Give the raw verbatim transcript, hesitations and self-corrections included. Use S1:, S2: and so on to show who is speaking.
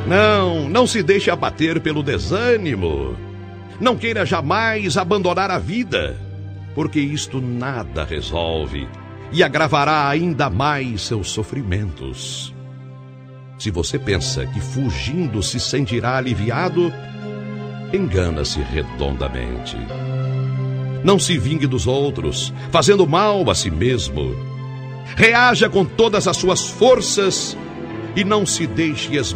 S1: Não, não se deixe abater pelo desânimo. Não queira jamais abandonar a vida, porque isto nada resolve e agravará ainda mais seus sofrimentos. Se você pensa que fugindo se sentirá aliviado, engana-se redondamente. Não se vingue dos outros, fazendo mal a si mesmo. Reaja com todas as suas forças e não se deixe esmagar